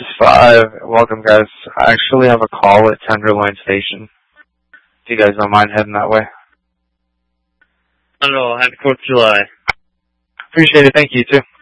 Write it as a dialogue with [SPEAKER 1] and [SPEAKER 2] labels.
[SPEAKER 1] is 5. Welcome, guys. I actually have a call at Tenderloin Station. If you guys don't mind heading that way.
[SPEAKER 2] Not at all. Happy 4th of July.
[SPEAKER 1] Appreciate it. Thank you, too.